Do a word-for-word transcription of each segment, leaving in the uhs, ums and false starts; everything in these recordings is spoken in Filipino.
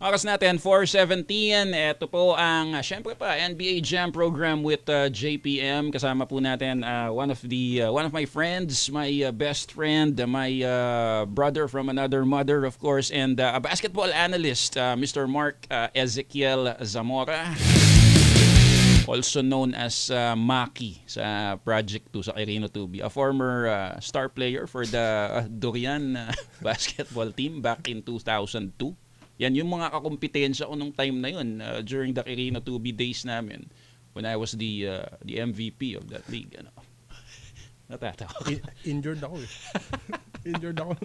Oras natin, four seventeen. Ito po ang, uh, syempre pa, N B A Jam program with uh, J P M. Kasama po natin uh, one of the uh, one of my friends, my uh, best friend, uh, my uh, brother from another mother, of course, and uh, a basketball analyst, uh, Mister Mark uh, Ezekiel Zamora. Also known as uh, Maki sa Project two sa Quirino two B. A former uh, star player for the uh, Durian uh, basketball team back in two thousand two. Yan yung mga kakumpetensya ko nung time na yun uh, during the Quirino two B days namin when I was the uh, the M V P of that league. Ano? Natatawa. In- injured ako eh. injured ako.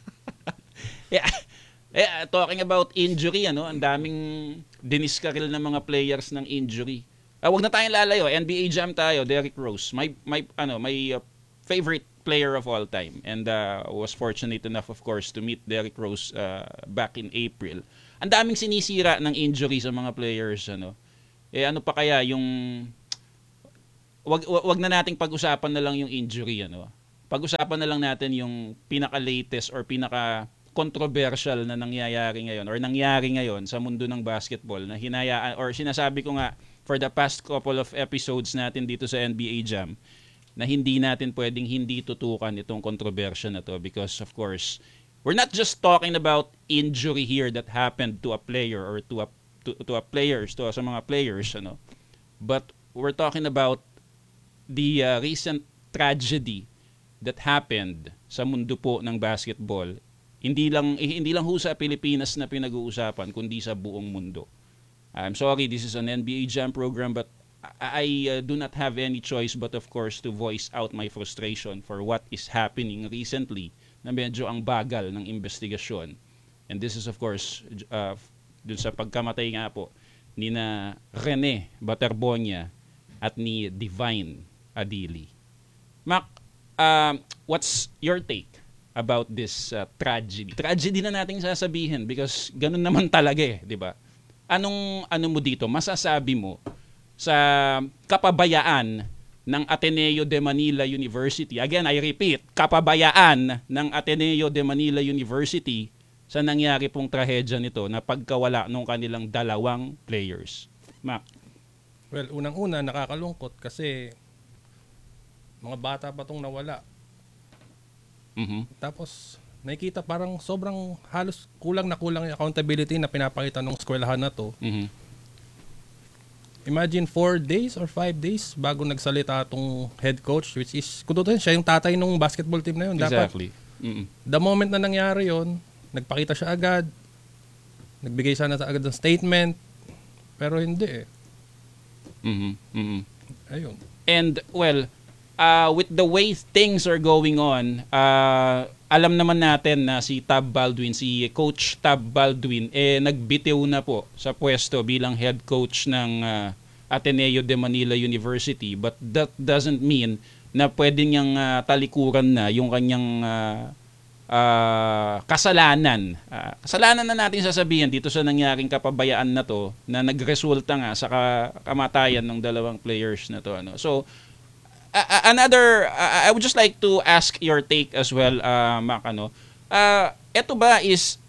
Yeah. Yeah, talking about injury, ano, ang daming diniskaril ng mga players ng injury. Uh, wag na tayong lalayo. N B A Jam tayo, Derrick Rose. My my ano, my uh, favorite player of all time, and uh, was fortunate enough, of course, to meet Derrick Rose uh, back in April. Ang daming sinisira ng injury sa mga players, ano. Eh ano pa kaya yung wag wag na nating pag-usapan na lang yung injury, ano. Pag-usapan na lang natin yung pinaka-latest or pinaka controversial na nangyayari ngayon or nangyari ngayon sa mundo ng basketball na hinayaan or sinasabi ko nga for the past couple of episodes natin dito sa N B A Jam na hindi natin pwedeng hindi tutukan itong controversy na to because of course we're not just talking about injury here that happened to a player or to a to, to a players to sa mga players, ano, but we're talking about the uh, recent tragedy that happened sa mundo po ng basketball. Hindi lang eh, hindi lang ho sa Pilipinas na pinag-uusapan kundi sa buong mundo. I'm sorry, this is an N B A Jam program, but I uh, do not have any choice but of course to voice out my frustration for what is happening recently na medyo ang bagal ng investigasyon. And this is of course uh, dun sa pagkamatay nga po ni na Rene Baterbonia at ni Divine Adili. Mac, uh, what's your take about this uh, tragedy? Tragedy na nating sasabihin because ganun naman talaga eh, di ba? Anong ano mo dito? Masasabi mo sa kapabayaan ng Ateneo de Manila University. Again, I repeat, kapabayaan ng Ateneo de Manila University sa nangyari pong trahedya nito na pagkawala ng kanilang dalawang players. Mac? Well, unang-una, nakakalungkot kasi mga bata pa itong nawala. Mm-hmm. Tapos, nakikita parang sobrang halos kulang na kulang yung accountability na pinapakita ng eskwelahan na to. Mm-hmm. Imagine four days or five days bago nagsalita itong head coach, which is, kung totoo siya yung tatay ng basketball team na yun. Exactly. Dapat, mm-hmm. the moment na nangyari yon, nagpakita siya agad, nagbigay sana agad ng statement, pero hindi eh. Mm-hmm. Mm-hmm. Ayun. And, well, uh, with the way things are going on, uh, alam naman natin na si Tab Baldwin, si Coach Tab Baldwin, eh nagbitiw na po sa pwesto bilang head coach ng uh, Ateneo de Manila University. But that doesn't mean na pwede niyang uh, talikuran na yung kanyang uh, uh, kasalanan. Uh, kasalanan na natin sasabihin dito sa nangyaring kapabayaan na to na nagresulta nga sa kamatayan ng dalawang players na to. Ano. So, Uh, another, uh, I would just like to ask your take as well, uh, Mac, ano, uh, eto ba is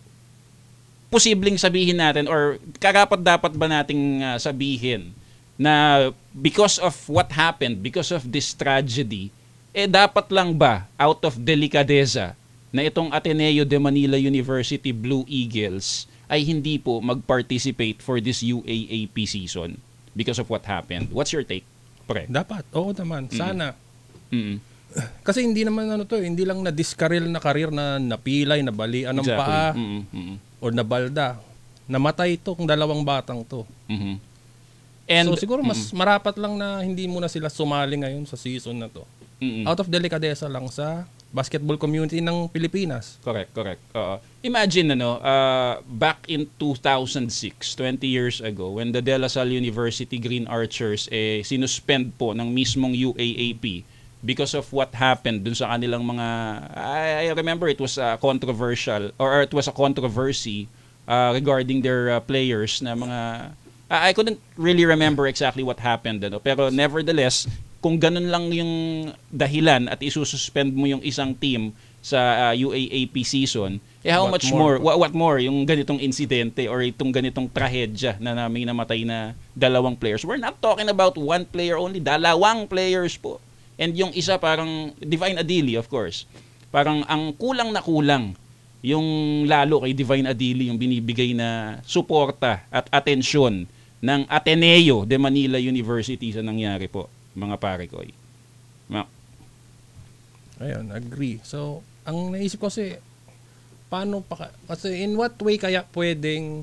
posibleng sabihin natin or karapat-dapat ba nating uh, sabihin na because of what happened, because of this tragedy, eh dapat lang ba out of delikadeza na itong Ateneo de Manila University Blue Eagles ay hindi po mag-participate for this U A A P season because of what happened? What's your take? Pre. Dapat. Oo naman. Sana. Mm-hmm. Kasi hindi naman ano to, hindi lang na-discarril na karir na napilay, nabalian ng exactly. paa Mm-hmm. or nabalda. Namatay to kung dalawang batang to. Mm-hmm. And, so siguro mas mm-hmm. marapat lang na hindi muna sila sumali ngayon sa season na to. Mm-hmm. Out of delikadesa lang sa basketball community ng Pilipinas. Correct, correct. Uh, imagine, ano, uh, back in two thousand six, twenty years ago, when the De La Salle University Green Archers eh, sinuspend po ng mismong U A A P because of what happened dun sa kanilang mga, I, I remember it was a controversial, or it was a controversy uh, regarding their uh, players na mga, I couldn't really remember exactly what happened, ano, pero nevertheless, kung ganun lang yung dahilan at isususpend mo yung isang team sa uh, U A A P season, Eh how What much more? more, what, what more yung ganitong insidente or itong ganitong trahedya na namin namatay na dalawang players. We're not talking about one player only, dalawang players po. And yung isa parang Divine Adili, of course. Parang ang kulang na kulang yung lalo kay Divine Adili yung binibigay na suporta at atensyon ng Ateneo de Manila University sa nangyari po, mga pare ko. Ma- Ayun, agree. So, ang naisip ko kasi, paano pa, kasi in what way kaya pwedeng,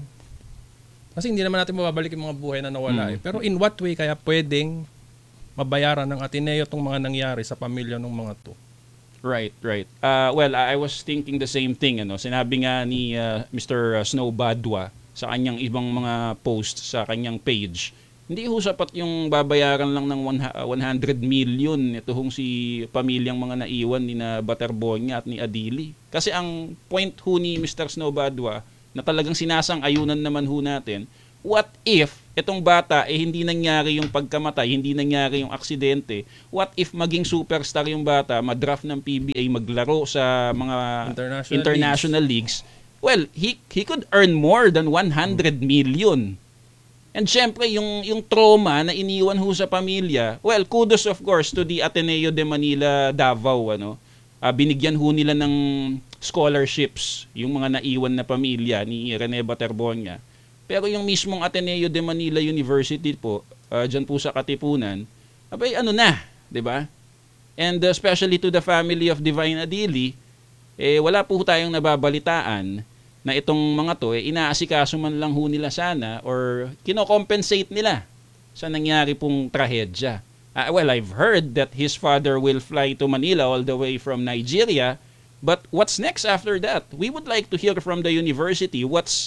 kasi hindi naman natin mababalik yung mga buhay na nawala Mm. eh. Pero in what way kaya pwedeng mabayaran ng Ateneo itong mga nangyari sa pamilya ng mga to? Right, right. Uh, well, I I was thinking the same thing. Ano? Sinabi nga ni uh, Mister Snow Badwa sa kanyang ibang mga posts sa kanyang page, hindi ho sapat yung babayaran lang ng one hundred million ito hong si pamilyang mga naiwan ni na Baterbonia at ni Adili. Kasi ang point ho ni Mister Snow Badwa na talagang sinasang-ayunan naman ho natin, what if itong bata eh hindi nangyari yung pagkamatay, hindi nangyari yung aksidente, what if maging superstar yung bata, madraft ng P B A, maglaro sa mga International international leagues, well, he he could earn more than one hundred million. And syempre, yung, yung trauma na iniwan ho sa pamilya, well, kudos of course to the Ateneo de Manila Davao. Ano? Uh, binigyan ho nila ng scholarships yung mga naiwan na pamilya ni Rene Baterbonia. Pero yung mismong Ateneo de Manila University po, uh, dyan po sa Katipunan, abay ano na, di ba? And uh, especially to the family of Divine Adili, eh, wala po tayong nababalitaan na itong mga to, eh, inaasikaso man lang ho nila sana or kinocompensate nila sa nangyari pong trahedya. Uh, well, I've heard that his father will fly to Manila all the way from Nigeria, but what's next after that? We would like to hear from the university what's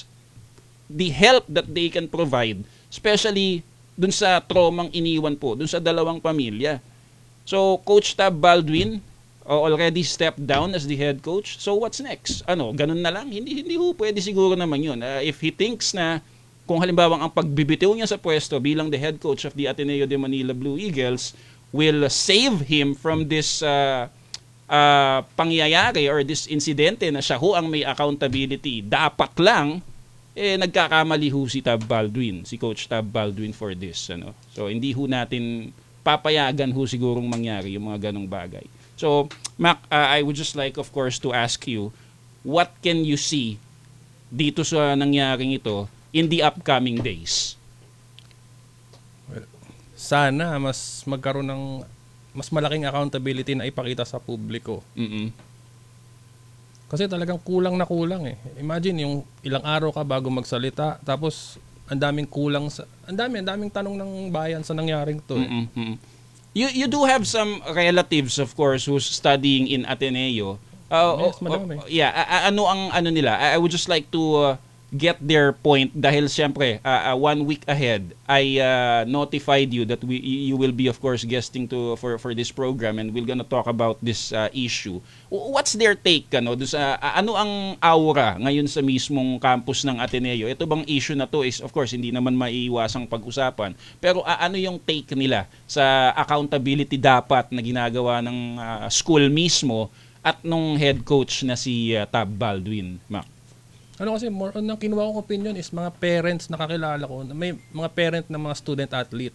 the help that they can provide, especially dun sa traumang iniwan po, dun sa dalawang pamilya. So, Coach Tab Baldwin uh, already stepped down as the head coach. So, what's next? Ano, ganun na lang? Hindi, hindi ho, pwede siguro naman yun. Uh, if he thinks na kung halimbawa ang pagbibitiw niya sa pwesto bilang the head coach of the Ateneo de Manila Blue Eagles will save him from this uh, uh, pangyayari or this incidente na siya ho ang may accountability, dapat lang eh nagkakamali ho si Tab Baldwin, si Coach Tab Baldwin for this, ano. So hindi ho natin papayagan ho sigurong mangyari yung mga ganong bagay. So Mac, uh, I would just like of course to ask you, what can you see dito sa nangyaring ito in the upcoming days? Well, sana mas magkaroon ng mas malaking accountability na ipakita sa publiko. Mm-mm. Kasi talagang kulang na kulang eh. Imagine yung ilang araw ka bago magsalita, tapos ang daming kulang sa ang dami, ang daming tanong ng bayan sa nangyaring to. Eh. Mm-mm. You you do have some relatives of course who's studying in Ateneo. Uh, Yes, madami. oh, yeah, a- a- ano ang ano nila? I, I would just like to uh, get their point dahil siyempre uh, uh, one week ahead I uh, notified you that we you will be of course guesting to for for this program and we're gonna talk about this uh, issue. What's their take ano do sa uh, ano ang aura ngayon sa mismong campus ng Ateneo? Ito bang issue na to is of course hindi naman maiiwasang pag-usapan. Pero uh, ano yung take nila sa accountability dapat na ginagawa ng uh, school mismo at nung head coach na si uh, Tab Baldwin, Mac? Ano kasi, more on ang kinuha kong opinion is mga parents na kakilala ko, may mga parent ng mga student athlete.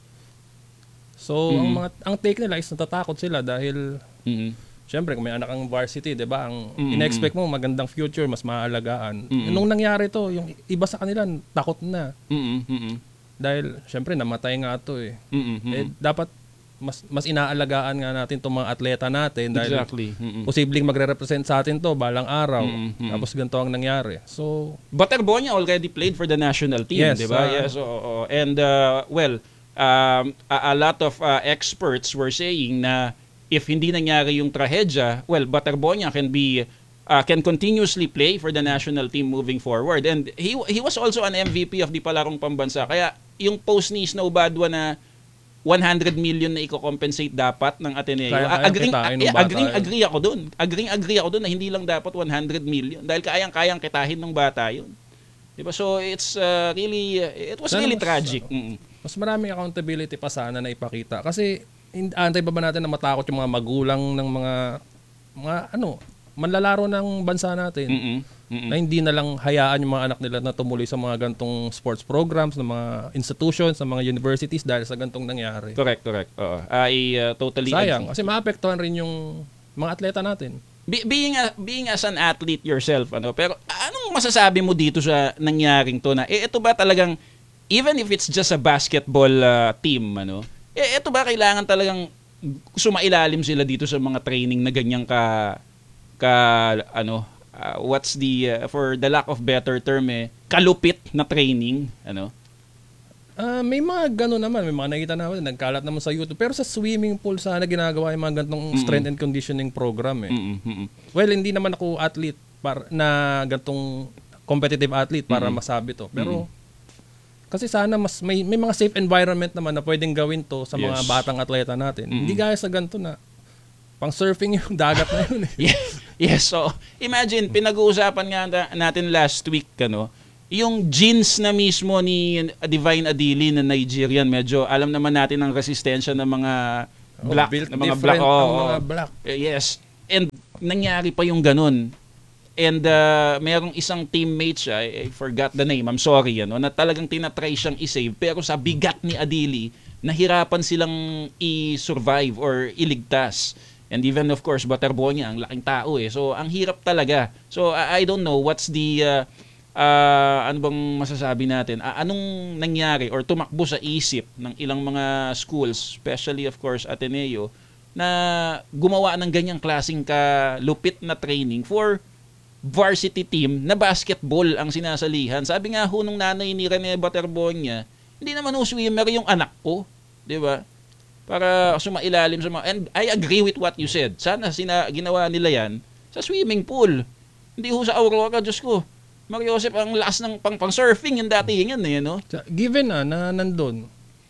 So, ang Mm. mga ang take nila is natatakot sila dahil Mm-hmm. syempre kung may anak kang varsity, 'di ba? Ang Mm-mm. ina-expect mo magandang future, mas maaalagaan. Mm-mm. Nung nangyari to, yung iba sa kanila takot na Mm-hmm. dahil syempre namatay nga to eh. Mm-hmm. Eh dapat mas mas inaalagaan nga natin tong mga atleta natin dahil Exactly. Mm-mm. posibleng magre-represent sa atin to balang araw. Mm, mm. Tapos ganito ang nangyari. So, Baterbonia already played for the national team, Yes, di ba? uh, Yes, oo, oo. And uh, well, um, a, a lot of uh, experts were saying na if hindi nangyari yung trahedya, well, Baterbonia can be uh, can continuously play for the national team moving forward. And he he was also an M V P of the Palarong Pambansa. Kaya yung post ni Snow Badwa na one hundred million na i-compensate dapat ng Ateneo. Kaya-kaya Agreeing, kitain ng eh, bata agreeing, yun. agree ako doon. Agreeing, agree ako doon na hindi lang dapat one hundred million dahil kayang-kayang kitahin ng bata yun. Diba? So it's uh, really, uh, it was Sana really mas, tragic. ano, Mm-mm. mas maraming accountability pa sana na ipakita. Kasi, hin- antay ba ba natin na matakot yung mga magulang ng mga, mga ano, manlalaro ng bansa natin. Mm-mm. Mm-mm. Na hindi na lang hayaan yung mga anak nila na tumuloy sa mga gantong sports programs, ng mga institutions, sa mga universities dahil sa gantong nangyari. Correct, correct. Oo. I uh, totally Sayang, agree. kasi maapektuhan rin yung mga atleta natin. Be- being a, being as an athlete yourself, ano, pero anong masasabi mo dito sa nangyaring to na eh ito ba talagang even if it's just a basketball uh, team, ano, eh ito ba kailangan talagang sumailalim sila dito sa mga training na ganyan ka ka ano uh, what's the uh, for the lack of better term eh kalupit na training, ano? Uh, may mga gano'n naman, may mga nakita naman, nagkalat naman sa YouTube. Pero sa swimming pool sana ginagawa yung mga gantong Mm-mm. strength and conditioning program eh. Mm-mm, mm-mm. Well, hindi naman ako athlete para, na gantong competitive athlete para Mm-mm. masabi to. Pero kasi sana mas may, may mga safe environment naman na pwedeng gawin to sa mga Yes. batang atleta natin. Mm-mm. Hindi gaya sa ganito na pang surfing yung dagat na yun eh. Yes, yes. So, imagine, pinag-uusapan nga na- natin last week, ano, yung jeans na mismo ni Divine Adili na Nigerian, medyo alam naman natin ang resistensya ng mga Oh, black, built ng mga different black. Oh, ang oh. mga black. Eh, yes. And nangyari pa yung ganun. And uh, merong isang teammate siya, I forgot the name, I'm sorry, ano, na talagang tinatry siyang isave, pero sa bigat ni Adili, nahirapan silang i-survive or iligtas. And even of course, Butterbonia, ang laking tao eh. So, ang hirap talaga. So, I, I don't know what's the, uh, uh, ano bang masasabi natin? Uh, anong nangyari or tumakbo sa isip ng ilang mga schools, especially of course Ateneo, na gumawa ng ganyang klaseng kalupit na training for varsity team na basketball ang sinasalihan. Sabi nga ho nung nanay ni Rene Butterbonia, hindi naman ho swimmer yung anak ko. Di ba? Para sumailalim sa mga... And I agree with what you said. Sana sina, ginawa nila yan sa swimming pool. Hindi ho sa Aurora, Diyos ko. Mario Joseph, ang lakas ng pang, pang surfing yung dati yan eh, no? Given na na nandun,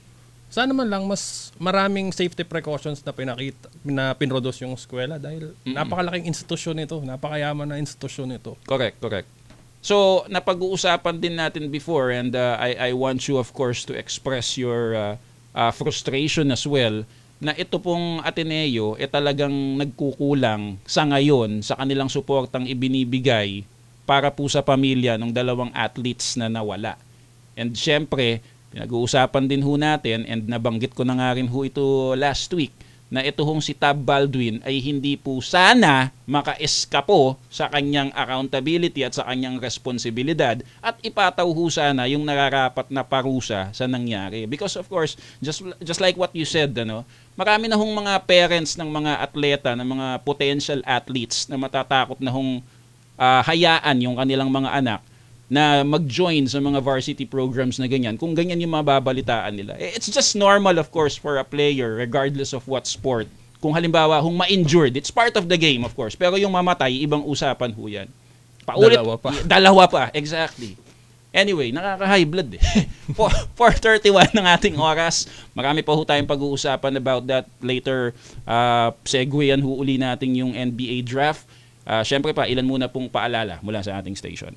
sana man lang mas maraming safety precautions na pinakita, na pinroduce yung eskwela dahil Mm-mm. napakalaking institusyon nito, napakayaman na institusyon nito. Correct, correct. So, napag-uusapan din natin before and uh, I, I want you of course to express your uh, uh, frustration as well na ito pong Ateneo eh talagang nagkukulang sa ngayon sa kanilang suportang ibinibigay para po sa pamilya ng dalawang athletes na nawala. And syempre, pinag-uusapan din ho natin and nabanggit ko na nga rin ho ito last week na ito hong si Tab Baldwin ay hindi po sana maka-eskapo sa kanyang accountability at sa kanyang responsibilidad at ipataw ho sana yung nararapat na parusa sa nangyari. Because of course, just just like what you said, ano, marami na hong mga parents ng mga atleta, ng mga potential athletes na matatakot na hong uh, hayaan yung kanilang mga anak na mag-join sa mga varsity programs na ganyan, kung ganyan yung mababalitaan nila. It's just normal, of course, for a player, regardless of what sport. Kung halimbawa, kung ma-injured, it's part of the game, of course. Pero yung mamatay, ibang usapan ho yan. Paulit, Dalawa pa. Dalawa pa, exactly. Anyway, nakaka-high blood eh. four thirty-one ng ating oras. Marami pa ho tayong pag-uusapan about that later. Uh, segwayan ho uli natin yung N B A draft. Uh, Siyempre pa, ilan muna pong paalala mula sa ating station.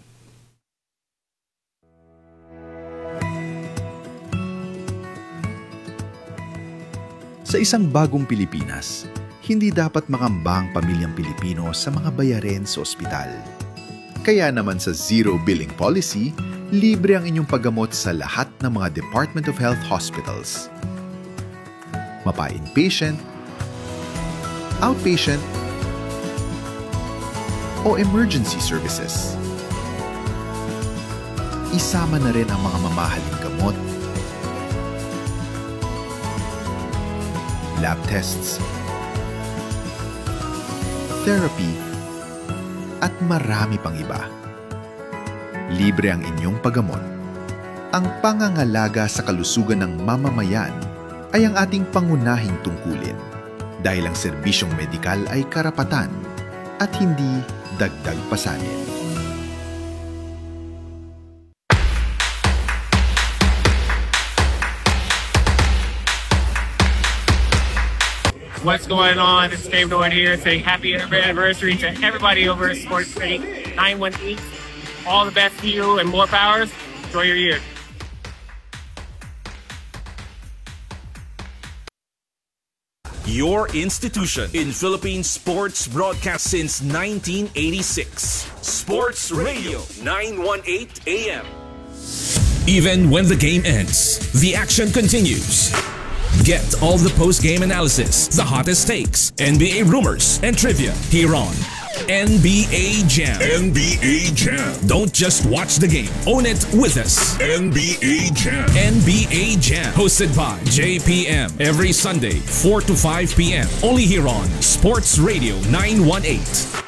Sa isang bagong Pilipinas, hindi dapat makamba ang pamilyang Pilipino sa mga bayarin sa ospital. Kaya naman sa Zero Billing Policy, libre ang inyong paggamot sa lahat ng mga Department of Health hospitals. Mapa-inpatient, outpatient, o emergency services. Isama na rin ang mga mamahaling gamot, lab tests, therapy, at marami pang iba. Libre ang inyong paggamot. Ang pangangalaga sa kalusugan ng mamamayan ay ang ating pangunahing tungkulin dahil ang serbisyong medikal ay karapatan at hindi dagdag pasanin. What's going on? It's Dave Norton here saying happy anniversary to everybody over at Sports City nine one eight. All the best to you and more powers. Enjoy your year. your institution in Philippine sports broadcast since nineteen eighty-six. Sports Radio nine eighteen A M. Even when the game ends, the action continues. Get all the post-game analysis, the hottest takes, N B A rumors, and trivia here on N B A Jam. N B A Jam. Don't just watch the game. Own it with us. N B A Jam. N B A Jam. Hosted by J P M. Every Sunday, four to five p.m. Only here on Sports Radio nine eighteen.